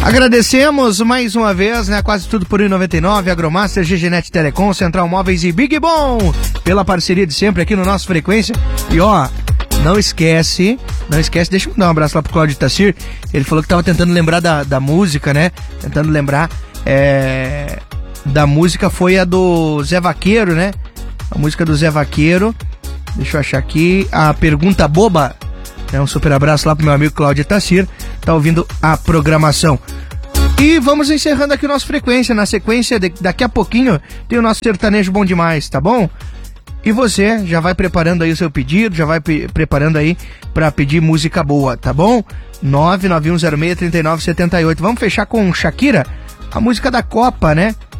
Agradecemos mais uma vez, né? Quase tudo por 1,99, Agromaster, GGNet Telecom, Central Móveis e Big Bom, pela parceria de sempre aqui no nosso Frequência. E ó, não esquece, deixa eu mandar um abraço lá pro Cláudio Tassir. Ele falou que tava tentando lembrar da música, né? Tentando lembrar da música, foi a do Zé Vaqueiro, né? A música do Zé Vaqueiro. Deixa eu achar aqui. A Pergunta Boba. Um super abraço lá pro meu amigo Cláudio Tassir. Tá ouvindo a programação. E vamos encerrando aqui o nosso Frequência. Na sequência, daqui a pouquinho, tem o nosso Sertanejo Bom Demais, tá bom? E você já vai preparando aí o seu pedido, já vai preparando aí pra pedir música boa, tá bom? 991063978. Vamos fechar com Shakira, a música da Copa, né?